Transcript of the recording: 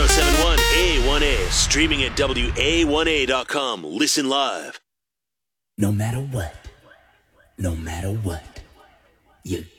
1071 A1A. Streaming at WA1A.com. Listen live. No matter what, you